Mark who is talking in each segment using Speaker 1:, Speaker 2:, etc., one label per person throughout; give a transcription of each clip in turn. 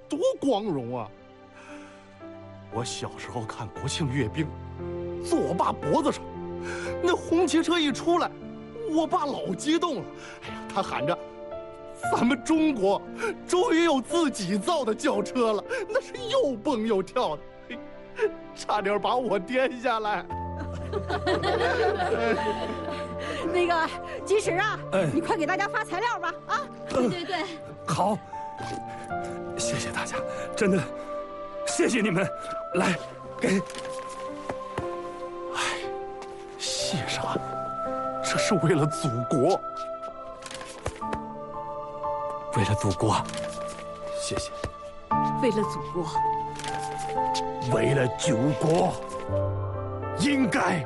Speaker 1: 多光荣啊！我小时候看国庆阅兵，坐我爸脖子上，那红旗车一出来，我爸老激动了。哎呀，他喊着：“咱们中国终于有自己造的轿车了！”那是又蹦又跳的，嘿，差点把我颠下来。
Speaker 2: 那个及时啊，你快给大家发材料吧！啊，
Speaker 3: 对，
Speaker 4: 好，谢谢大家，真的，谢谢你们，来，给。
Speaker 1: 哎，谢啥？这是为了祖国，
Speaker 4: 为了祖国，谢谢。
Speaker 2: 为了祖国，
Speaker 4: 为了祖国，应该。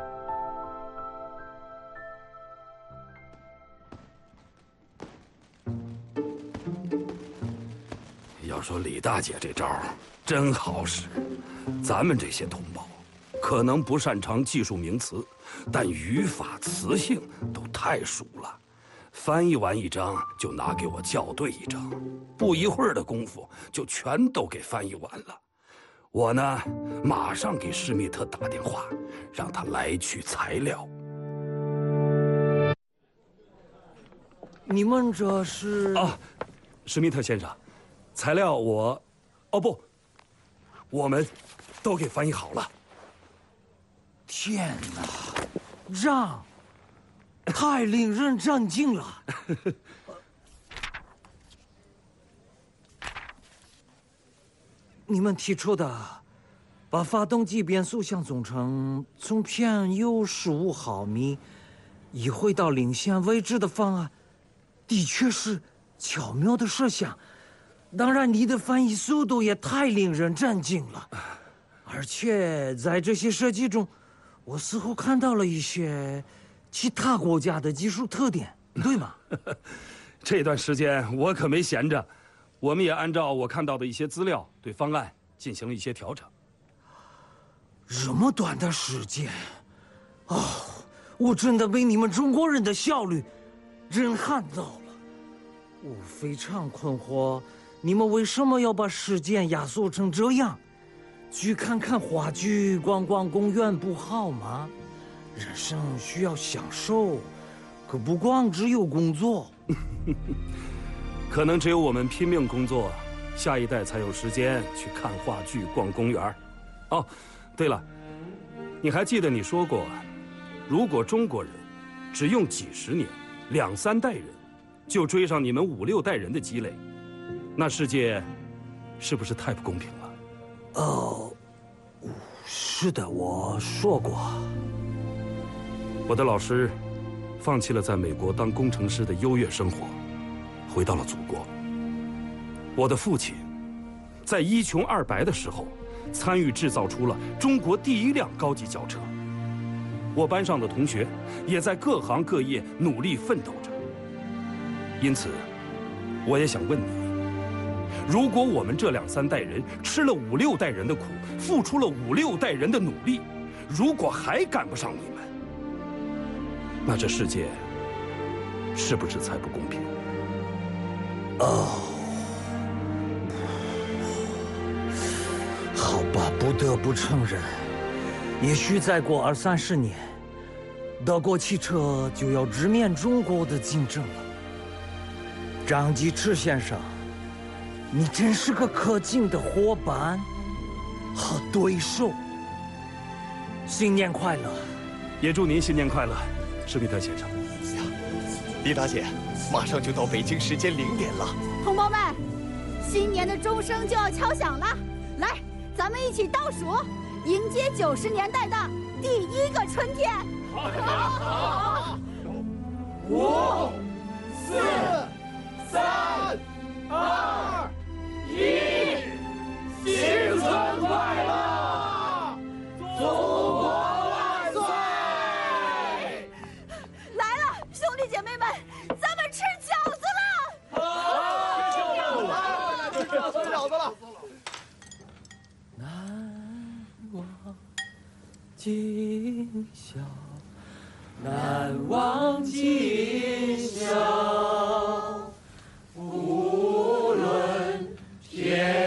Speaker 4: 要说李大姐这招真好使，咱们这些同胞可能不擅长技术名词，但语法词性都太熟了。翻译完一章就拿给我校对一章，不一会儿的功夫就全都给翻译完了。我呢，马上给施密特打电话，让他来取材料。
Speaker 5: 你们这是？
Speaker 4: 啊，施密特先生，材料我，哦不，我们都给翻译好了。
Speaker 5: 天哪，让！太令人震惊了！你们提出的把发动机变速箱总成从偏右15毫米移回到领先位置的方案，的确是巧妙的设想。当然，你的翻译速度也太令人震惊了。而且在这些设计中，我似乎看到了一些其他国家的技术特点，对吗？
Speaker 4: 这段时间我可没闲着，我们也按照我看到的一些资料，对方案进行了一些调整。
Speaker 5: 这么短的时间，哦，我真的被你们中国人的效率震撼到了。我非常困惑，你们为什么要把时间压缩成这样？去看看话剧、逛逛公园不好吗？人生需要享受，可不光只有工作。
Speaker 4: 可能只有我们拼命工作，下一代才有时间去看话剧、逛公园。哦，对了，你还记得你说过，如果中国人只用几十年、2、3代人就追上你们5、6代人的积累，那世界是不是太不公平了？
Speaker 5: 是的，我说过。
Speaker 4: 我的老师放弃了在美国当工程师的优越生活，回到了祖国。我的父亲在一穷二白的时候，参与制造出了中国第1辆高级轿车。我班上的同学也在各行各业努力奋斗着。因此，我也想问你，如果我们这2、3代人吃了5、6代人的苦，付出了5、6代人的努力，如果还赶不上你们，那这世界是不是才不公平？
Speaker 5: 好吧，不得不承认，也许再过20、30年，德国汽车就要直面中国的竞争了。张继驰先生，你真是个可敬的伙伴和对手。新年快乐！
Speaker 4: 也祝您新年快乐，施密特先生。
Speaker 6: 李大姐，马上就到北京时间0点了。
Speaker 2: 同胞们，新年的钟声就要敲响了，来，咱们一起倒数，迎接90年代的第1个春天。好
Speaker 1: 5、4、3、2、1，新春快乐！祖国万岁！
Speaker 2: 来了，兄弟姐妹们，咱们吃饺子了！
Speaker 1: 吃饺子了！
Speaker 5: 难忘今宵，难忘今宵，无论